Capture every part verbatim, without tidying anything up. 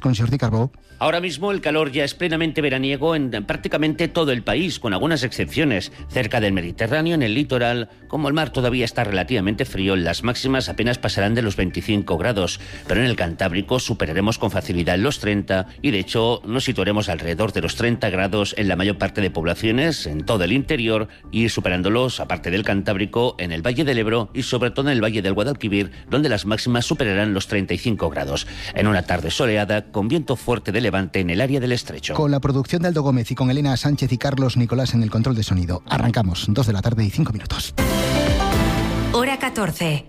con Jordi Carbó. Ahora mismo el calor ya es plenamente veraniego en prácticamente todo el país, con algunas excepciones. Cerca del Mediterráneo, en el litoral, como el mar todavía está relativamente frío, las máximas apenas pasarán de los veinticinco grados, pero en el Cantábrico superaremos con facilidad los treinta y de hecho nos situaremos alrededor de los treinta grados en la mayor parte de poblaciones, en todo el interior, y superándolos, aparte del Cantábrico, en el Valle del Ebro y sobre todo en el Valle del Guadalquivir, donde las máximas superarán los treinta y cinco grados. En una tarde soleada, con viento fuerte de levante en el área del Estrecho. Con la producción de Aldo Gómez y con Elena Sánchez y Carlos Nicolás en el control de sonido. Arrancamos, dos de la tarde y cinco minutos. Hora catorce.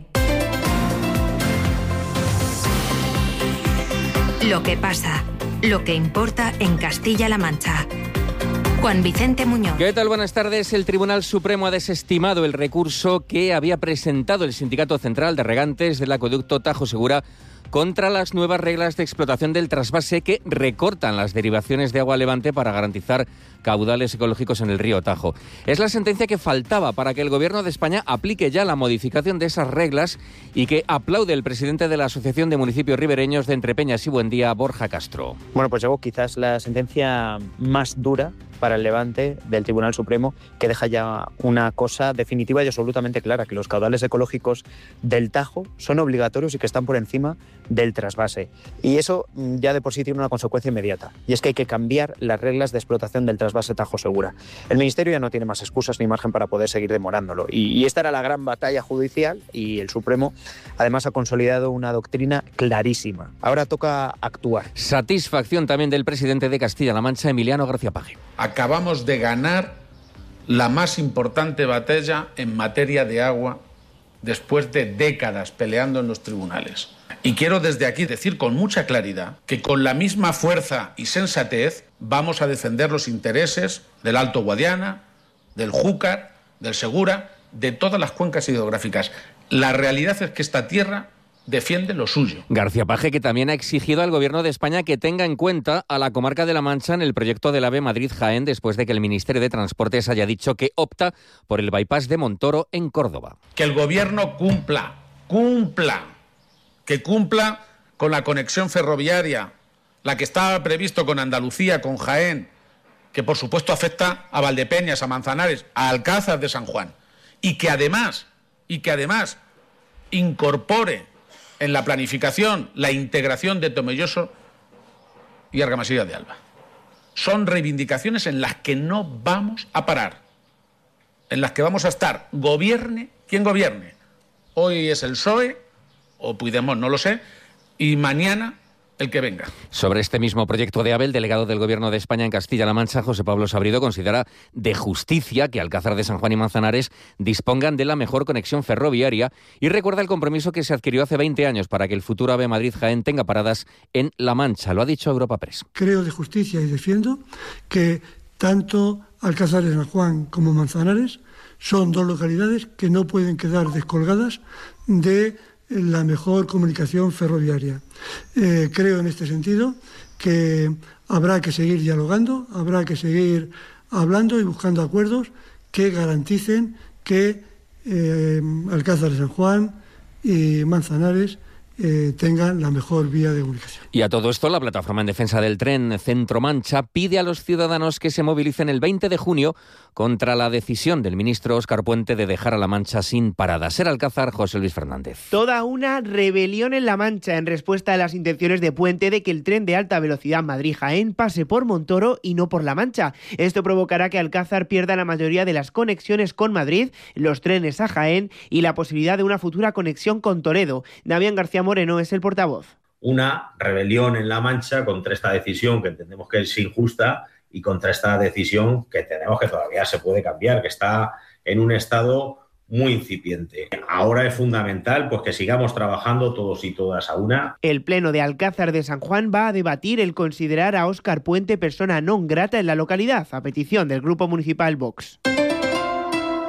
Lo que pasa, lo que importa en Castilla-La Mancha. Juan Vicente Muñoz. ¿Qué tal? Buenas tardes. El Tribunal Supremo ha desestimado el recurso que había presentado el Sindicato Central de Regantes del Acueducto Tajo Segura contra las nuevas reglas de explotación del trasvase que recortan las derivaciones de agua levante para garantizar caudales ecológicos en el río Tajo. Es la sentencia que faltaba para que el Gobierno de España aplique ya la modificación de esas reglas y que aplaude el presidente de la Asociación de Municipios Ribereños de Entrepeñas y Buendía, Borja Castro. Bueno, pues llegó quizás la sentencia más dura para el Levante del Tribunal Supremo, que deja ya una cosa definitiva y absolutamente clara, que los caudales ecológicos del Tajo son obligatorios y que están por encima del trasvase. Y eso ya de por sí tiene una consecuencia inmediata, y es que hay que cambiar las reglas de explotación del trasvase Tajo Segura. El Ministerio ya no tiene más excusas ni margen para poder seguir demorándolo. Y, y esta era la gran batalla judicial, y el Supremo además ha consolidado una doctrina clarísima. Ahora toca actuar. Satisfacción también del presidente de Castilla-La Mancha, Emiliano García Paje. Acabamos de ganar la más importante batalla en materia de agua después de décadas peleando en los tribunales. Y quiero desde aquí decir con mucha claridad que con la misma fuerza y sensatez vamos a defender los intereses del Alto Guadiana, del Júcar, del Segura, de todas las cuencas hidrográficas. La realidad es que esta tierra defiende lo suyo. García Paje, que también ha exigido al Gobierno de España que tenga en cuenta a la comarca de La Mancha en el proyecto del AVE Madrid-Jaén, después de que el Ministerio de Transportes haya dicho que opta por el bypass de Montoro en Córdoba. Que el Gobierno cumpla, cumpla, que cumpla con la conexión ferroviaria, la que estaba previsto con Andalucía, con Jaén, que por supuesto afecta a Valdepeñas, a Manzanares, a Alcázar de San Juan, y que además, y que además incorpore en la planificación la integración de Tomelloso y Argamasilla de Alba. Son reivindicaciones en las que no vamos a parar, en las que vamos a estar, gobierne quien gobierne. Hoy es el P S O E, o Puigdemont, no lo sé, y mañana el que venga. Sobre este mismo proyecto de AVE, el delegado del Gobierno de España en Castilla-La Mancha, José Pablo Sabrido, considera de justicia que Alcázar de San Juan y Manzanares dispongan de la mejor conexión ferroviaria y recuerda el compromiso que se adquirió hace veinte años para que el futuro AVE Madrid-Jaén tenga paradas en La Mancha. Lo ha dicho Europa Press. Creo de justicia y defiendo que tanto Alcázar de San Juan como Manzanares son dos localidades que no pueden quedar descolgadas de la mejor comunicación ferroviaria. Eh, creo en este sentido que habrá que seguir dialogando, habrá que seguir hablando y buscando acuerdos que garanticen que eh, Alcázar de San Juan y Manzanares eh, tengan la mejor vía de comunicación. Y a todo esto, la Plataforma en Defensa del Tren Centro Mancha pide a los ciudadanos que se movilicen el veinte de junio contra la decisión del ministro Óscar Puente de dejar a La Mancha sin paradas. Ser Alcázar, José Luis Fernández. Toda una rebelión en La Mancha en respuesta a las intenciones de Puente de que el tren de alta velocidad Madrid-Jaén pase por Montoro y no por La Mancha. Esto provocará que Alcázar pierda la mayoría de las conexiones con Madrid, los trenes a Jaén y la posibilidad de una futura conexión con Toledo. Damián García Moreno es el portavoz. Una rebelión en La Mancha contra esta decisión que entendemos que es injusta y contra esta decisión que tenemos que todavía se puede cambiar, que está en un estado muy incipiente. Ahora es fundamental pues que sigamos trabajando todos y todas a una. El Pleno de Alcázar de San Juan va a debatir el considerar a Óscar Puente persona non grata en la localidad, a petición del Grupo Municipal Vox.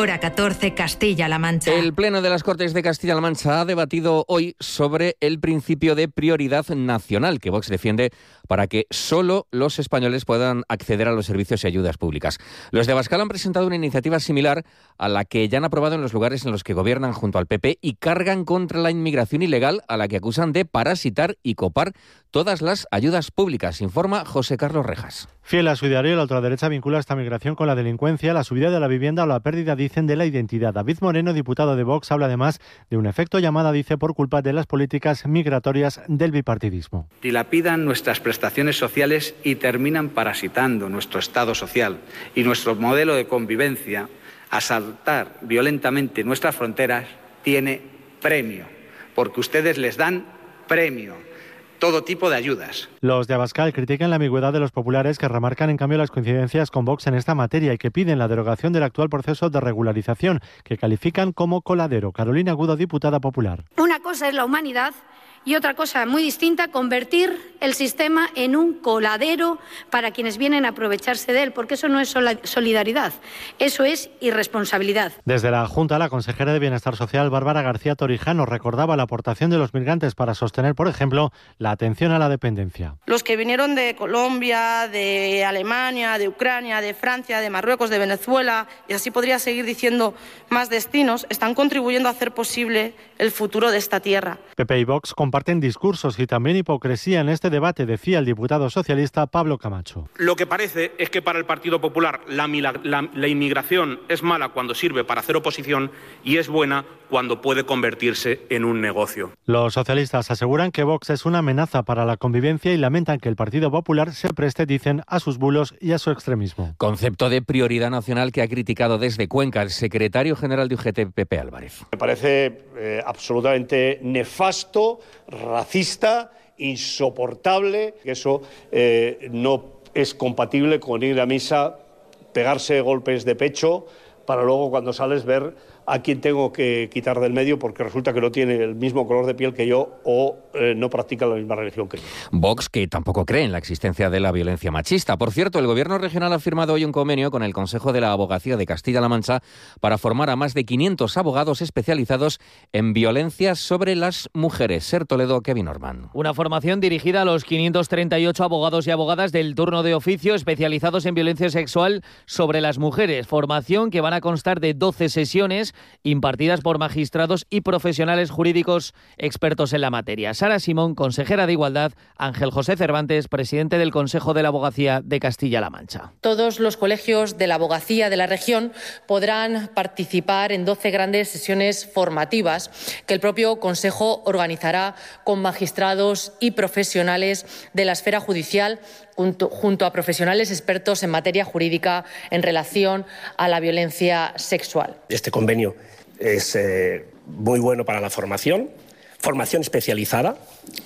Hora catorce, Castilla-La Mancha. El Pleno de las Cortes de Castilla-La Mancha ha debatido hoy sobre el principio de prioridad nacional que Vox defiende para que solo los españoles puedan acceder a los servicios y ayudas públicas. Los de Abascal han presentado una iniciativa similar a la que ya han aprobado en los lugares en los que gobiernan junto al P P y cargan contra la inmigración ilegal, a la que acusan de parasitar y copar todas las ayudas públicas, informa José Carlos Rejas. Fiel a su diario, la ultraderecha vincula esta migración con la delincuencia, la subida de la vivienda o la pérdida, dicen, de la identidad. David Moreno, diputado de Vox, habla además de un efecto llamada, dice, por culpa de las políticas migratorias del bipartidismo. Dilapidan nuestras prestaciones sociales y terminan parasitando nuestro Estado social y nuestro modelo de convivencia. Asaltar violentamente nuestras fronteras tiene premio, porque ustedes les dan premio. Todo tipo de ayudas. Los de Abascal critican la ambigüedad de los populares, que remarcan en cambio las coincidencias con Vox en esta materia y que piden la derogación del actual proceso de regularización, que califican como coladero. Carolina Agudo, diputada popular. Una cosa es la humanidad y otra cosa muy distinta, convertir el sistema en un coladero para quienes vienen a aprovecharse de él, porque eso no es solidaridad, eso es irresponsabilidad. Desde la Junta, la consejera de Bienestar Social, Bárbara García Torijano, recordaba la aportación de los migrantes para sostener, por ejemplo, la atención a la dependencia. Los que vinieron de Colombia, de Alemania, de Ucrania, de Francia, de Marruecos, de Venezuela, y así podría seguir diciendo más destinos, están contribuyendo a hacer posible el futuro de esta tierra. P P y Vox comparten discursos y también hipocresía en este debate, decía el diputado socialista Pablo Camacho. Lo que parece es que para el Partido Popular la, la, la inmigración es mala cuando sirve para hacer oposición y es buena cuando puede convertirse en un negocio. Los socialistas aseguran que Vox es una amenaza para la convivencia y lamentan que el Partido Popular se preste, dicen, a sus bulos y a su extremismo. Concepto de prioridad nacional que ha criticado desde Cuenca el secretario general de U G T, Pepe Álvarez. Me parece eh, absolutamente nefasto, racista, insoportable. Eso eh, no es compatible con ir a misa, pegarse golpes de pecho para luego, cuando sales, ver a quién tengo que quitar del medio porque resulta que no tiene el mismo color de piel que yo o eh, no practica la misma religión que yo. Vox, que tampoco cree en la existencia de la violencia machista. Por cierto, el Gobierno regional ha firmado hoy un convenio con el Consejo de la Abogacía de Castilla-La Mancha para formar a más de quinientos abogados especializados en violencia sobre las mujeres. Ser Toledo, Kevin Orman. Una formación dirigida a los quinientos treinta y ocho abogados y abogadas del turno de oficio especializados en violencia sexual sobre las mujeres. Formación que van a constar de doce sesiones impartidas por magistrados y profesionales jurídicos expertos en la materia. Sara Simón, consejera de Igualdad, Ángel José Cervantes, presidente del Consejo de la Abogacía de Castilla-La Mancha. Todos los colegios de la abogacía de la región podrán participar en doce grandes sesiones formativas que el propio Consejo organizará con magistrados y profesionales de la esfera judicial, Junto, junto a profesionales expertos en materia jurídica en relación a la violencia sexual. Este convenio es eh, muy bueno para la formación, formación especializada.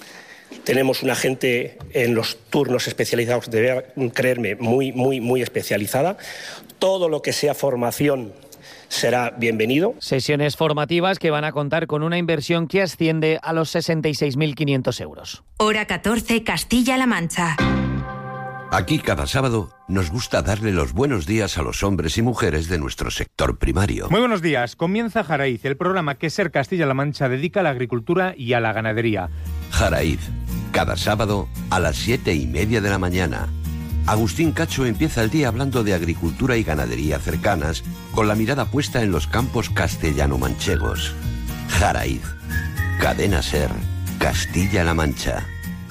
Tenemos una gente en los turnos especializados, debe creerme, muy, muy, muy especializada. Todo lo que sea formación será bienvenido. Sesiones formativas que van a contar con una inversión que asciende a los sesenta y seis mil quinientos euros. Hora catorce, Castilla-La Mancha. Aquí cada sábado nos gusta darle los buenos días a los hombres y mujeres de nuestro sector primario. Muy buenos días. Comienza Jaraíz, el programa que Ser Castilla-La Mancha dedica a la agricultura y a la ganadería. Jaraíz, cada sábado a las siete y media de la mañana. Agustín Cacho empieza el día hablando de agricultura y ganadería cercanas, con la mirada puesta en los campos castellano-manchegos. Jaraíz, Cadena Ser, Castilla-La Mancha.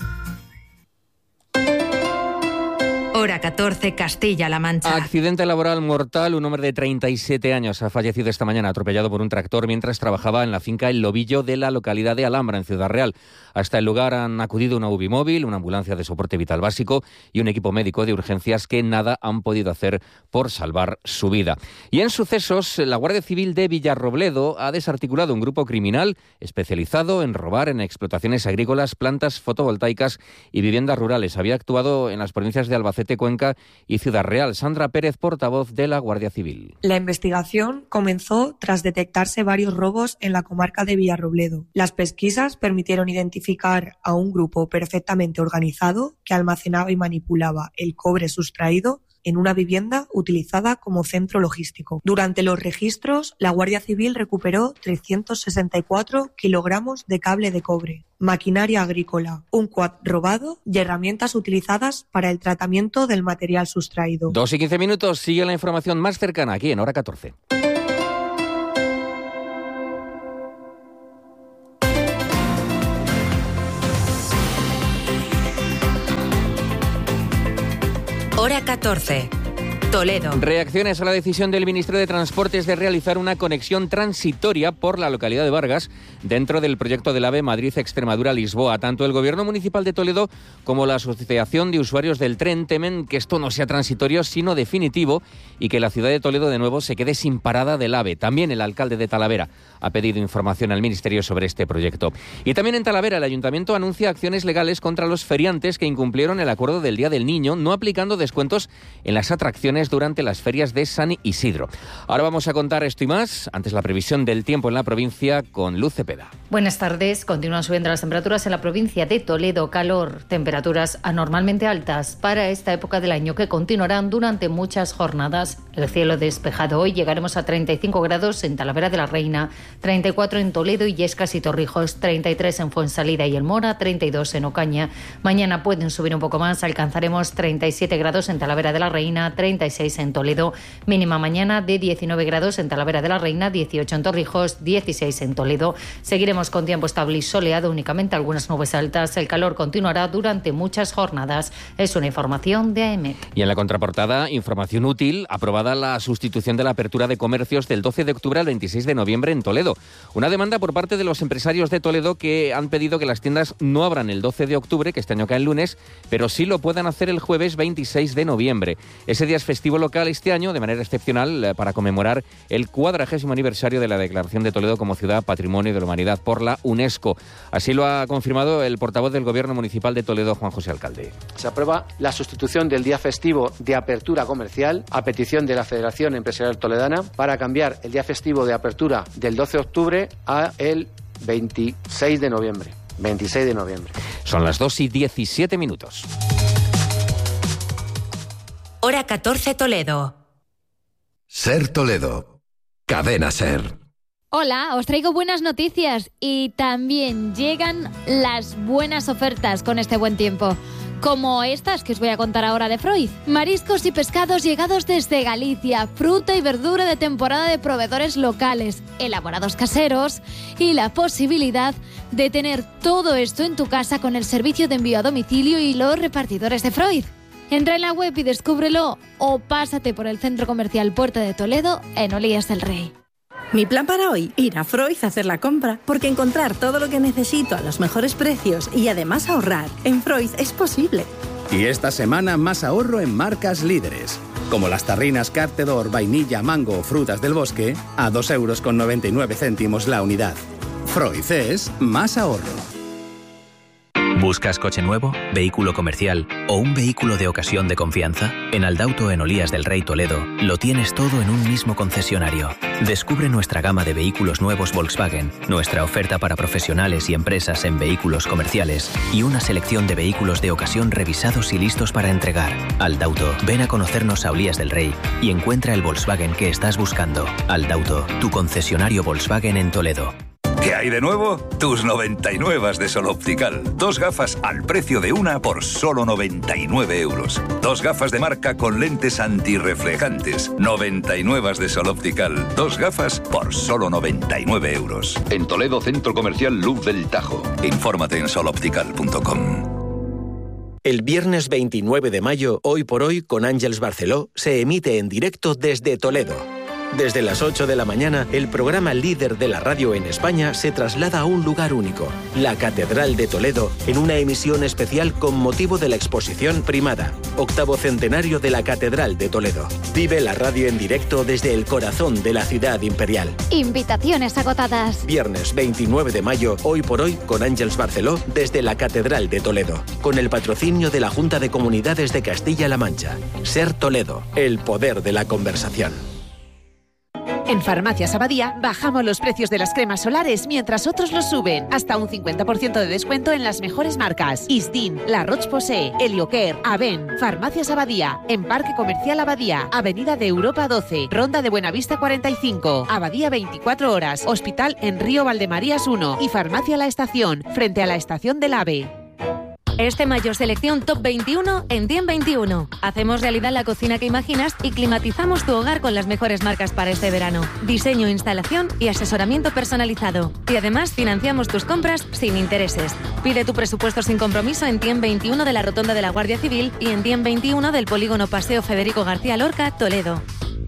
Hora catorce, Castilla-La Mancha. Accidente laboral mortal. Un hombre de treinta y siete años ha fallecido esta mañana atropellado por un tractor mientras trabajaba en la finca El Lobillo de la localidad de Alhambra, en Ciudad Real. Hasta el lugar han acudido una U B I móvil, una ambulancia de soporte vital básico y un equipo médico de urgencias que nada han podido hacer por salvar su vida. Y en sucesos, la Guardia Civil de Villarrobledo ha desarticulado un grupo criminal especializado en robar en explotaciones agrícolas, plantas fotovoltaicas y viviendas rurales. Había actuado en las provincias de Albacete, Cuenca y Ciudad Real. Sandra Pérez, portavoz de la Guardia Civil. La investigación comenzó tras detectarse varios robos en la comarca de Villarrobledo. Las pesquisas permitieron identificar a un grupo perfectamente organizado que almacenaba y manipulaba el cobre sustraído en una vivienda utilizada como centro logístico. Durante los registros, la Guardia Civil recuperó trescientos sesenta y cuatro kilogramos de cable de cobre, maquinaria agrícola, un quad robado y herramientas utilizadas para el tratamiento del material sustraído. Dos y quince minutos, sigue la información más cercana aquí en Hora catorce. Hora catorce. Toledo. Reacciones a la decisión del Ministerio de Transportes de realizar una conexión transitoria por la localidad de Vargas dentro del proyecto del AVE Madrid-Extremadura-Lisboa. Tanto el Gobierno Municipal de Toledo como la Asociación de Usuarios del Tren temen que esto no sea transitorio, sino definitivo, y que la ciudad de Toledo de nuevo se quede sin parada del AVE. También el alcalde de Talavera ha pedido información al Ministerio sobre este proyecto. Y también en Talavera el Ayuntamiento anuncia acciones legales contra los feriantes que incumplieron el acuerdo del Día del Niño, no aplicando descuentos en las atracciones durante las ferias de San Isidro. Ahora vamos a contar esto y más. Antes, la previsión del tiempo en la provincia con Luz Cepeda. Buenas tardes. Continúan subiendo las temperaturas en la provincia de Toledo. Calor, temperaturas anormalmente altas para esta época del año que continuarán durante muchas jornadas. El cielo despejado hoy, llegaremos a treinta y cinco grados en Talavera de la Reina, treinta y cuatro en Toledo, Illescas y Torrijos, treinta y tres en Fuensalida y El Mora, treinta y dos en Ocaña. Mañana pueden subir un poco más, alcanzaremos treinta y siete grados en Talavera de la Reina, treinta y seis en Toledo. Mínima mañana de diecinueve grados en Talavera de la Reina, dieciocho en Torrijos, dieciséis en Toledo. Seguiremos con tiempo estable y soleado, únicamente algunas nubes altas. El calor continuará durante muchas jornadas. Es una información de A E M E C. Y en la contraportada, información útil, aprobada la sustitución de la apertura de comercios del doce de octubre al veintiséis de noviembre en Toledo. Una demanda por parte de los empresarios de Toledo que han pedido que las tiendas no abran el doce de octubre, que este año cae el lunes, pero sí lo puedan hacer el jueves veintiséis de noviembre. Ese día es festivo local este año, de manera excepcional, para conmemorar el cuadragésimo aniversario de la declaración de Toledo como Ciudad Patrimonio de la Humanidad por la UNESCO. Así lo ha confirmado el portavoz del Gobierno Municipal de Toledo, Juan José Alcalde. Se aprueba la sustitución del día festivo de apertura comercial a petición de la Federación Empresarial Toledana para cambiar el día festivo de apertura del doce de octubre a el veintiséis de noviembre. veintiséis de noviembre. Son las dos y diecisiete minutos. Hora catorce Toledo. Ser Toledo. Cadena Ser. Hola, os traigo buenas noticias y también llegan las buenas ofertas con este buen tiempo. Como estas que os voy a contar ahora de Freud. Mariscos y pescados llegados desde Galicia, fruta y verdura de temporada de proveedores locales, elaborados caseros y la posibilidad de tener todo esto en tu casa con el servicio de envío a domicilio y los repartidores de Freud. Entra en la web y descúbrelo o pásate por el Centro Comercial Puerta de Toledo en Olías del Rey. Mi plan para hoy, ir a Freud a hacer la compra, porque encontrar todo lo que necesito a los mejores precios y además ahorrar en Freud es posible. Y esta semana más ahorro en marcas líderes, como las tarrinas Cartedor, vainilla, mango o frutas del bosque, a dos euros con noventa y nueve céntimos la unidad. Freud es más ahorro. ¿Buscas coche nuevo, vehículo comercial o un vehículo de ocasión de confianza? En Aldauto en Olías del Rey Toledo lo tienes todo en un mismo concesionario. Descubre nuestra gama de vehículos nuevos Volkswagen, nuestra oferta para profesionales y empresas en vehículos comerciales y una selección de vehículos de ocasión revisados y listos para entregar. Aldauto, ven a conocernos a Olías del Rey y encuentra el Volkswagen que estás buscando. Aldauto, tu concesionario Volkswagen en Toledo. ¿Qué hay de nuevo? Tus noventa y nueve de Sol Optical. Dos gafas al precio de una por solo noventa y nueve euros. Dos gafas de marca con lentes antirreflejantes. noventa y nueve de Sol Optical. Dos gafas por solo noventa y nueve euros. En Toledo, Centro Comercial Luz del Tajo. Infórmate en sol optical punto com. El viernes veintinueve de mayo, Hoy por Hoy, con Ángeles Barceló, se emite en directo desde Toledo. Desde las ocho de la mañana, el programa líder de la radio en España se traslada a un lugar único, la Catedral de Toledo, en una emisión especial con motivo de la exposición Primada, octavo centenario de la Catedral de Toledo. Vive la radio en directo desde el corazón de la ciudad imperial. Invitaciones agotadas. Viernes veintinueve de mayo, Hoy por Hoy, con Ángeles Barceló, desde la Catedral de Toledo, con el patrocinio de la Junta de Comunidades de Castilla-La Mancha. Ser Toledo, el poder de la conversación. En Farmacias Abadía bajamos los precios de las cremas solares mientras otros los suben. Hasta un cincuenta por ciento de descuento en las mejores marcas. Isdin, La Roche-Posay, Heliocare, Aven. Farmacias Abadía, en Parque Comercial Abadía, Avenida de Europa doce, Ronda de Buenavista cuarenta y cinco, Abadía veinticuatro horas, Hospital en Río Valdemarías uno y Farmacia La Estación, frente a la Estación del AVE. Este mayo selección Top veintiuno en Diem veintiuno. Hacemos realidad la cocina que imaginas y climatizamos tu hogar con las mejores marcas para este verano. Diseño, instalación y asesoramiento personalizado. Y además financiamos tus compras sin intereses. Pide tu presupuesto sin compromiso en Diem veintiuno de la Rotonda de la Guardia Civil y en Diem veintiuno del Polígono Paseo Federico García Lorca, Toledo.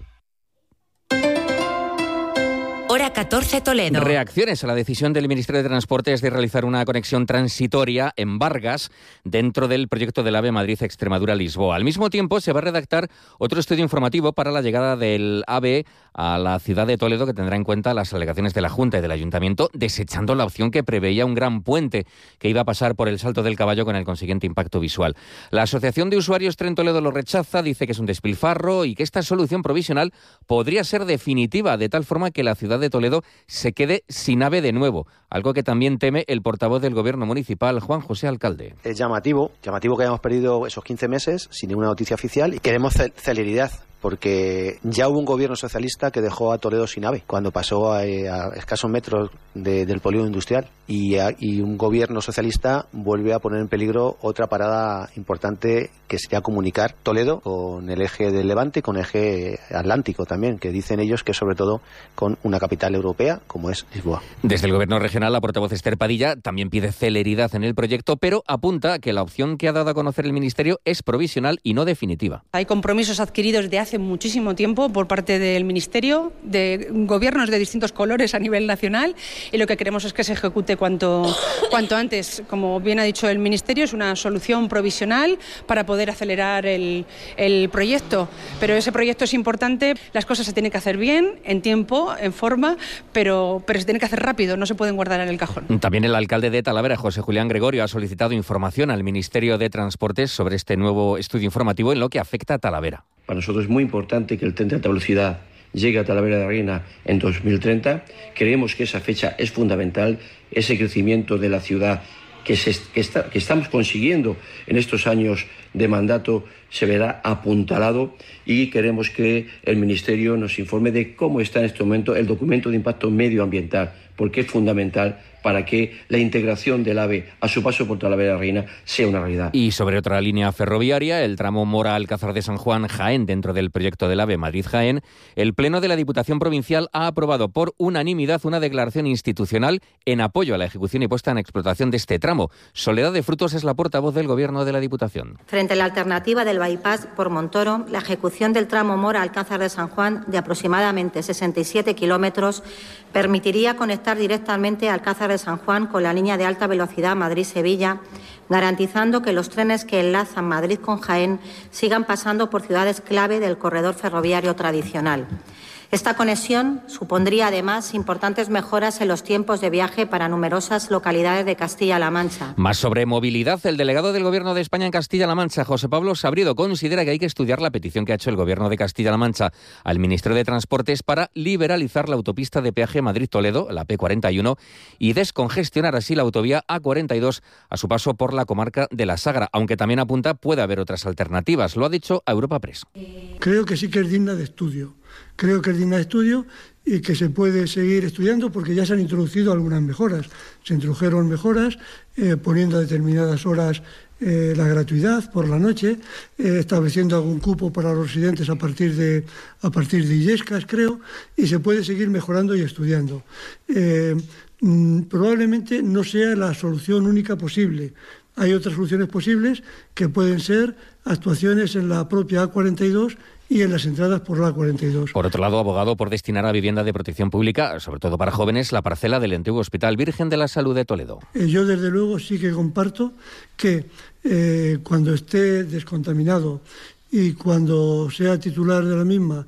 Hora catorce Toledo. Reacciones a la decisión del Ministerio de Transportes de realizar una conexión transitoria en Vargas dentro del proyecto del AVE Madrid-Extremadura-Lisboa. Al mismo tiempo se va a redactar otro estudio informativo para la llegada del AVE a la ciudad de Toledo que tendrá en cuenta las alegaciones de la Junta y del Ayuntamiento, desechando la opción que preveía un gran puente que iba a pasar por el Salto del Caballo con el consiguiente impacto visual. La Asociación de Usuarios Tren Toledo lo rechaza, dice que es un despilfarro y que esta solución provisional podría ser definitiva, de tal forma que la ciudad de Toledo se quede sin AVE de nuevo, algo que también teme el portavoz del Gobierno municipal, Juan José Alcalde. Es llamativo, llamativo que hayamos perdido esos quince meses sin ninguna noticia oficial y queremos celeridad, porque ya hubo un gobierno socialista que dejó a Toledo sin AVE cuando pasó a, a escasos metros de, del polígono industrial y, a, y un gobierno socialista vuelve a poner en peligro otra parada importante que sería comunicar Toledo con el eje del Levante y con el eje atlántico también, que dicen ellos que sobre todo con una capital europea como es Lisboa. Desde el Gobierno regional, la portavoz Esther Padilla también pide celeridad en el proyecto, pero apunta que la opción que ha dado a conocer el Ministerio es provisional y no definitiva. Hay compromisos adquiridos de hace muchísimo tiempo por parte del Ministerio, de gobiernos de distintos colores a nivel nacional, y lo que queremos es que se ejecute cuanto, cuanto antes. Como bien ha dicho el Ministerio, es una solución provisional para poder acelerar el, el proyecto, pero ese proyecto es importante, las cosas se tienen que hacer bien, en tiempo, en forma, pero, pero se tienen que hacer rápido, no se pueden guardar en el cajón. También el alcalde de Talavera, José Julián Gregorio, ha solicitado información al Ministerio de Transportes sobre este nuevo estudio informativo en lo que afecta a Talavera. Para nosotros es muy importante que el tren de alta velocidad llegue a Talavera de la Reina en dos mil treinta. Creemos que esa fecha es fundamental, ese crecimiento de la ciudad que, se, que, está, que estamos consiguiendo en estos años de mandato se verá apuntalado, y queremos que el Ministerio nos informe de cómo está en este momento el documento de impacto medioambiental, porque es fundamental para que la integración del AVE a su paso por Talavera de la Reina sea una realidad. Y sobre otra línea ferroviaria, el tramo Mora-Alcázar de San Juan-Jaén, dentro del proyecto del AVE Madrid-Jaén, el Pleno de la Diputación Provincial ha aprobado por unanimidad una declaración institucional en apoyo a la ejecución y puesta en explotación de este tramo. Soledad de Frutos es la portavoz del Gobierno de la Diputación. Frente a la alternativa del bypass por Montoro, la ejecución del tramo Mora-Alcázar de San Juan, de aproximadamente sesenta y siete kilómetros, permitiría conectar directamente a Alcázar de San Juan con la línea de alta velocidad Madrid-Sevilla, garantizando que los trenes que enlazan Madrid con Jaén sigan pasando por ciudades clave del corredor ferroviario tradicional. Esta conexión supondría además importantes mejoras en los tiempos de viaje para numerosas localidades de Castilla-La Mancha. Más sobre movilidad, el delegado del Gobierno de España en Castilla-La Mancha, José Pablo Sabrido, considera que hay que estudiar la petición que ha hecho el Gobierno de Castilla-La Mancha al Ministerio de Transportes para liberalizar la autopista de peaje Madrid-Toledo, la P cuarenta y uno, y descongestionar así la autovía A cuarenta y dos a su paso por la comarca de la Sagra, aunque también apunta puede haber otras alternativas. Lo ha dicho a Europa Press. Creo que sí que es digna de estudio. Creo que es digna de estudio y que se puede seguir estudiando porque ya se han introducido algunas mejoras. Se introdujeron mejoras eh, poniendo a determinadas horas eh, la gratuidad por la noche, eh, estableciendo algún cupo para los residentes a partir de, a partir de Illescas, creo, y se puede seguir mejorando y estudiando. Eh, mm, probablemente no sea la solución única posible. Hay otras soluciones posibles que pueden ser actuaciones en la propia A cuarenta y dos y en las entradas por la A cuarenta y dos. Por otro lado, abogado por destinar a vivienda de protección pública, sobre todo para jóvenes, la parcela del antiguo Hospital Virgen de la Salud de Toledo. Eh, yo, desde luego, sí que comparto que eh, cuando esté descontaminado y cuando sea titular de la misma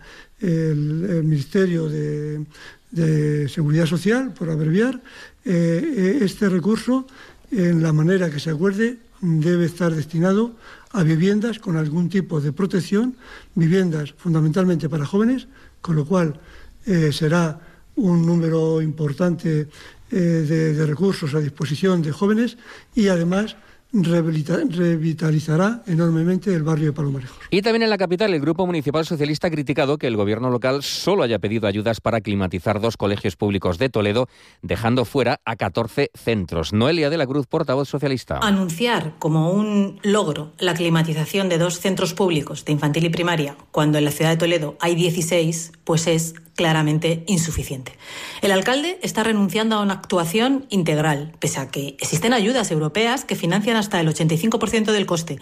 el, el Ministerio de, de Seguridad Social, por abreviar, eh, este recurso, en la manera que se acuerde, debe estar destinado a viviendas con algún tipo de protección, viviendas fundamentalmente para jóvenes, con lo cual eh, será un número importante eh, de, de recursos a disposición de jóvenes y además revitalizará enormemente el barrio de Palomarejos. Y también en la capital, el Grupo Municipal Socialista ha criticado que el gobierno local solo haya pedido ayudas para climatizar dos colegios públicos de Toledo, dejando fuera a catorce centros. Noelia de la Cruz, portavoz socialista. Anunciar como un logro la climatización de dos centros públicos de infantil y primaria, cuando en la ciudad de Toledo hay dieciséis, pues es claramente insuficiente. El alcalde está renunciando a una actuación integral, pese a que existen ayudas europeas que financian hasta el ochenta y cinco por ciento del coste.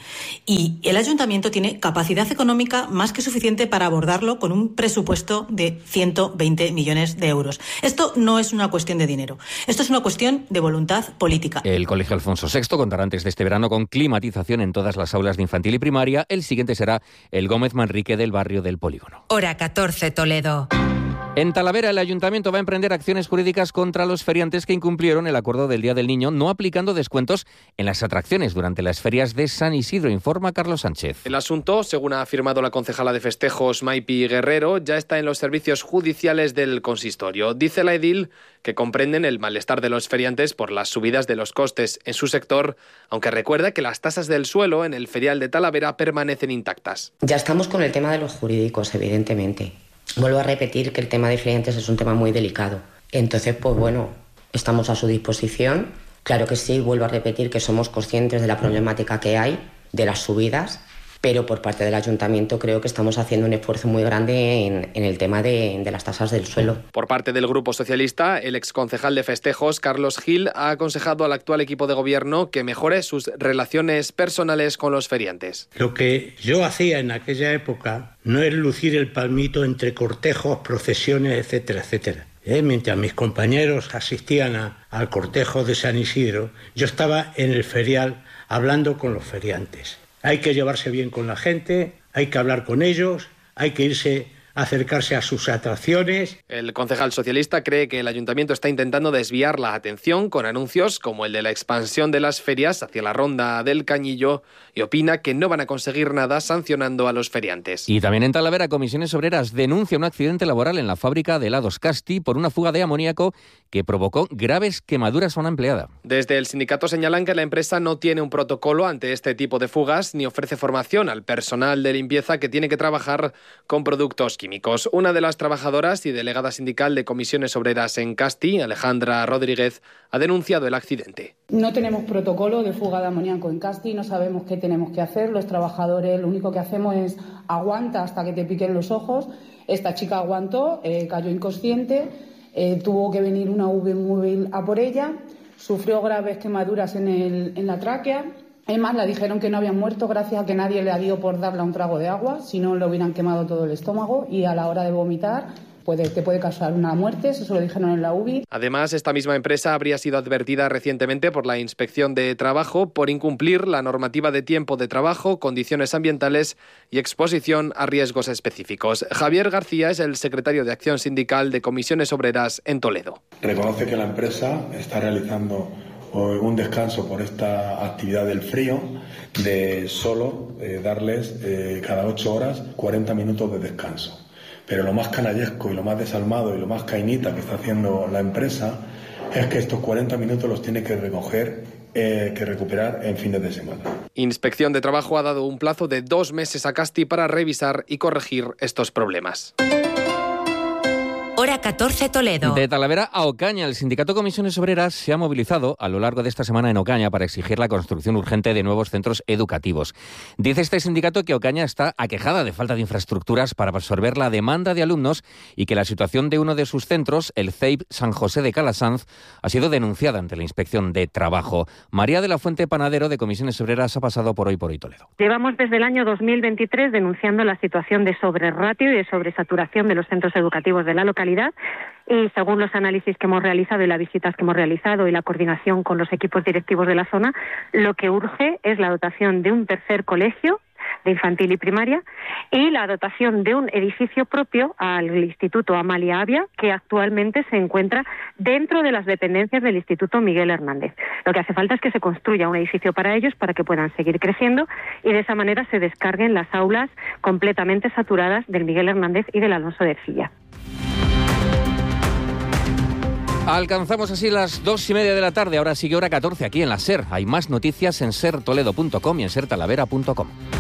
Y el ayuntamiento tiene capacidad económica más que suficiente para abordarlo con un presupuesto de ciento veinte millones de euros. Esto no es una cuestión de dinero, esto es una cuestión de voluntad política. El Colegio Alfonso sexto contará antes de este verano con climatización en todas las aulas de infantil y primaria. El siguiente será el Gómez Manrique del barrio del Polígono. Hora catorce, Toledo. En Talavera, el Ayuntamiento va a emprender acciones jurídicas contra los feriantes que incumplieron el acuerdo del Día del Niño, no aplicando descuentos en las atracciones durante las ferias de San Isidro, informa Carlos Sánchez. El asunto, según ha afirmado la concejala de festejos Maipi Guerrero, ya está en los servicios judiciales del consistorio. Dice la edil que comprenden el malestar de los feriantes por las subidas de los costes en su sector, aunque recuerda que las tasas del suelo en el ferial de Talavera permanecen intactas. Ya estamos con el tema de los jurídicos, evidentemente. Vuelvo a repetir que el tema de feriantes es un tema muy delicado. Entonces, pues bueno, estamos a su disposición. Claro que sí, vuelvo a repetir que somos conscientes de la problemática que hay, de las subidas, pero por parte del ayuntamiento creo que estamos haciendo un esfuerzo muy grande en, en el tema de, de las tasas del suelo. Por parte del Grupo Socialista, el exconcejal de festejos, Carlos Gil, ha aconsejado al actual equipo de gobierno que mejore sus relaciones personales con los feriantes. Lo que yo hacía en aquella época no es lucir el palmito entre cortejos, procesiones, etcétera, etcétera. ¿Eh? Mientras mis compañeros asistían a, al cortejo de San Isidro, yo estaba en el ferial hablando con los feriantes. Hay que llevarse bien con la gente, hay que hablar con ellos, hay que irse a acercarse a sus atracciones. El concejal socialista cree que el ayuntamiento está intentando desviar la atención con anuncios como el de la expansión de las ferias hacia la ronda del Cañillo y opina que no van a conseguir nada sancionando a los feriantes. Y también en Talavera, Comisiones Obreras denuncia un accidente laboral en la fábrica de helados Casti por una fuga de amoníaco que provocó graves quemaduras a una empleada. Desde el sindicato señalan que la empresa no tiene un protocolo ante este tipo de fugas ni ofrece formación al personal de limpieza que tiene que trabajar con productos químicos. Una de las trabajadoras y delegada sindical de Comisiones Obreras en Casti, Alejandra Rodríguez, ha denunciado el accidente. No tenemos protocolo de fuga de amoníaco en Casti, no sabemos qué tenemos que hacer. Los trabajadores lo único que hacemos es aguanta hasta que te piquen los ojos. Esta chica aguantó, eh, cayó inconsciente, eh, tuvo que venir una U V móvil a por ella, sufrió graves quemaduras en, el, en la tráquea. Además, le dijeron que no habían muerto gracias a que nadie le dio por darle un trago de agua, si no le hubieran quemado todo el estómago y a la hora de vomitar puede, te puede causar una muerte, eso se lo dijeron en la U B I. Además, esta misma empresa habría sido advertida recientemente por la Inspección de Trabajo por incumplir la normativa de tiempo de trabajo, condiciones ambientales y exposición a riesgos específicos. Javier García es el secretario de Acción Sindical de Comisiones Obreras en Toledo. Reconoce que la empresa está realizando un descanso por esta actividad del frío, de solo eh, darles eh, cada ocho horas cuarenta minutos de descanso. Pero lo más canallesco y lo más desalmado y lo más cainita que está haciendo la empresa es que estos cuarenta minutos los tiene que recoger, eh, que recuperar en fines de semana. Inspección de Trabajo ha dado un plazo de dos meses a Casti para revisar y corregir estos problemas. Hora catorce, Toledo. De Talavera a Ocaña, el sindicato Comisiones Obreras se ha movilizado a lo largo de esta semana en Ocaña para exigir la construcción urgente de nuevos centros educativos. Dice este sindicato que Ocaña está aquejada de falta de infraestructuras para absorber la demanda de alumnos y que la situación de uno de sus centros, el C E I P San José de Calasanz, ha sido denunciada ante la Inspección de Trabajo. María de la Fuente Panadero, de Comisiones Obreras, ha pasado por Hoy por Hoy Toledo. Llevamos desde el año dos mil veintitrés denunciando la situación de sobreratio y de sobresaturación de los centros educativos de la localidad. Y según los análisis que hemos realizado y las visitas que hemos realizado y la coordinación con los equipos directivos de la zona, lo que urge es la dotación de un tercer colegio de infantil y primaria y la dotación de un edificio propio al Instituto Amalia Avia, que actualmente se encuentra dentro de las dependencias del Instituto Miguel Hernández. Lo que hace falta es que se construya un edificio para ellos para que puedan seguir creciendo y de esa manera se descarguen las aulas completamente saturadas del Miguel Hernández y del Alonso de Ercilla. Alcanzamos así las dos y media de la tarde, ahora sigue hora catorce aquí en la SER. Hay más noticias en ser toledo punto com y en ser talavera punto com.